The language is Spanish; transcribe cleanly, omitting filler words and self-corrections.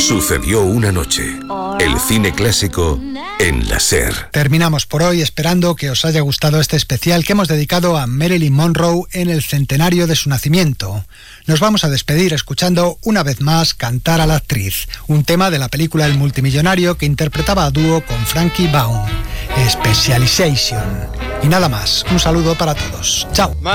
Sucedió una noche. El cine clásico en la SER. Terminamos por hoy esperando que os haya gustado este especial que hemos dedicado a Marilyn Monroe en el centenario de su nacimiento. Nos vamos a despedir escuchando una vez más cantar a la actriz, un tema de la película El multimillonario que interpretaba a dúo con Frankie Baum, Specialization. Y nada más, un saludo para todos. Chao.